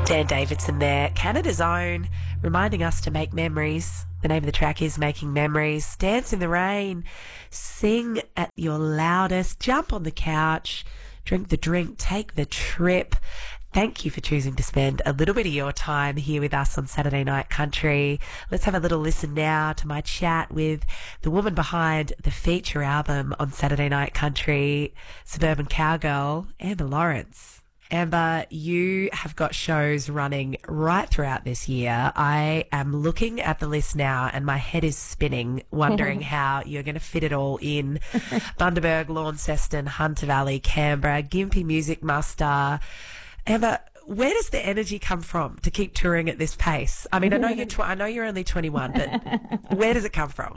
Dan Davidson there, Canada's own, reminding us to make memories. The name of the track is Making Memories. Dance in the rain, sing at your loudest, jump on the couch, drink the drink, take the trip. Thank you for choosing to spend a little bit of your time here with us on Saturday Night Country. Let's have a little listen now to my chat with the woman behind the feature album on Saturday Night Country, Suburban Cowgirl, Amber Lawrence. Amber, you have got shows running right throughout this year. I am looking at the list now and my head is spinning, wondering how you're going to fit it all in. Bundaberg, Launceston, Hunter Valley, Canberra, Gympie Music Muster. Amber, where does the energy come from to keep touring at this pace? I mean, I know you're only 21, but where does it come from?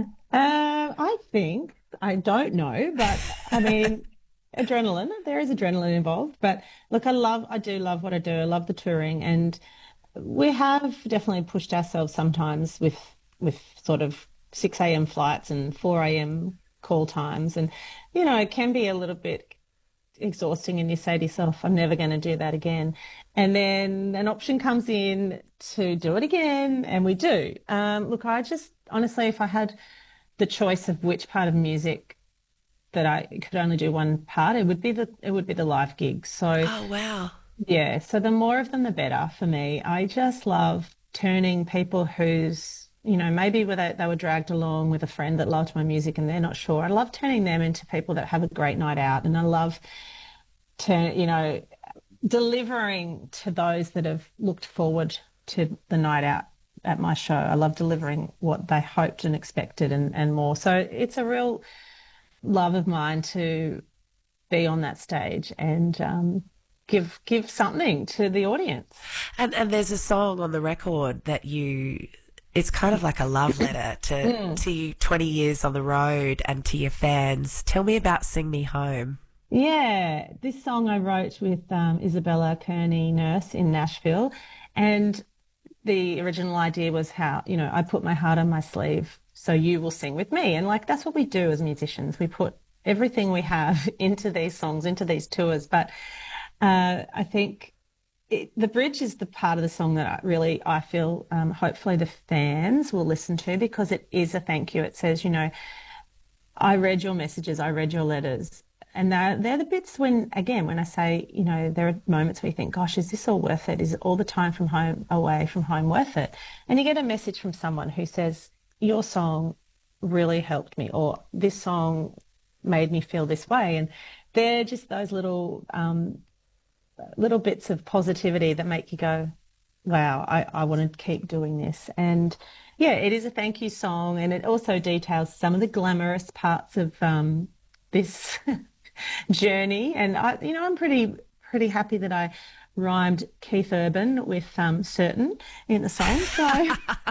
I don't know, but I mean, adrenaline. There is adrenaline involved, but look, I do love what I do. I love the touring, and we have definitely pushed ourselves sometimes with sort of 6 a.m. flights and 4 a.m. call times, and it can be a little bit exhausting, and you say to yourself, I'm never going to do that again. And then an option comes in to do it again, and we do. Look, I just honestly, if I had the choice of which part of music that I could only do one part, it would be the live gigs. So oh wow. Yeah, so the more of them the better for me. I just love turning people who's maybe they were dragged along with a friend that loved my music and they're not sure. I love turning them into people that have a great night out, and I love delivering to those that have looked forward to the night out at my show. I love delivering what they hoped and expected and more. So it's a real love of mine to be on that stage and give something to the audience. And there's a song on the record that it's kind of like a love letter to you 20 years on the road and to your fans. Tell me about Sing Me Home. Yeah, this song I wrote with Isabella Kearney Nurse in Nashville, and the original idea was how, I put my heart on my sleeve so you will sing with me. And that's what we do as musicians. We put everything we have into these songs, into these tours. But I think the bridge is the part of the song that I feel hopefully the fans will listen to, because it is a thank you. It says, I read your messages, I read your letters. And they're the bits when I say, there are moments where you think, gosh, is this all worth it? Is all the time away from home worth it? And you get a message from someone who says, your song really helped me, or this song made me feel this way. And they're just those little bits of positivity that make you go, wow, I want to keep doing this. And yeah, it is a thank you song, and it also details some of the glamorous parts of this journey. And I'm pretty happy that I rhymed Keith Urban with certain in the song. So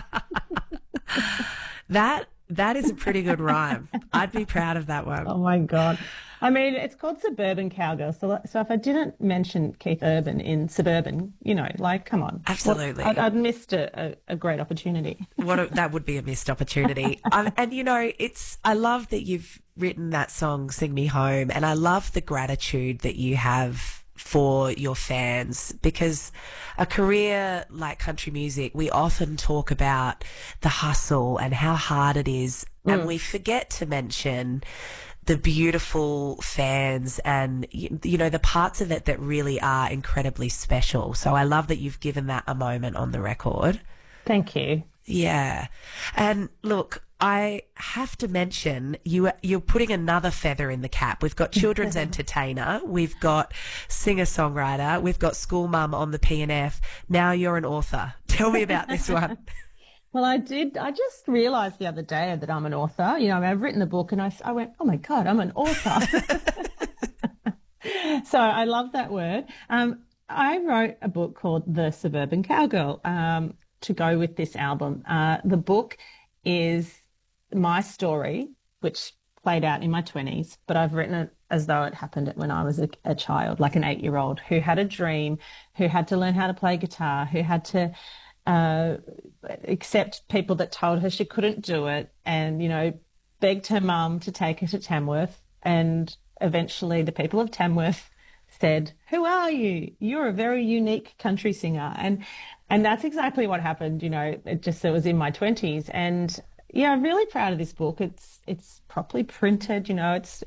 that is a pretty good rhyme. I'd be proud of that one. Oh my God. I mean, it's called Suburban Cowgirl. So if I didn't mention Keith Urban in Suburban, come on. Absolutely. I'd missed a great opportunity. That would be a missed opportunity. And I love that you've written that song, Sing Me Home, and I love the gratitude that you have for your fans, because a career like country music, we often talk about the hustle and how hard it is, and we forget to mention the beautiful fans and, the parts of it that really are incredibly special. So I love that you've given that a moment on the record. Thank you. Yeah. And look, I have to mention you're putting another feather in the cap. We've got children's entertainer, we've got singer-songwriter, we've got school mum on the P&F. Now you're an author. Tell me about this one. Well, I just realised the other day that I'm an author. I've written a book and I went, oh my God, I'm an author. So I love that word. I wrote a book called The Suburban Cowgirl to go with this album. The book is my story, which played out in my 20s, but I've written it as though it happened when I was a child, like an 8-year-old who had a dream, who had to learn how to play guitar, who had to accept people that told her she couldn't do it, and, begged her mum to take her to Tamworth. And eventually the people of Tamworth said, "Who are you? You're a very unique country singer." And that's exactly what happened. It was in my 20s. And yeah, I'm really proud of this book. It's properly printed, it's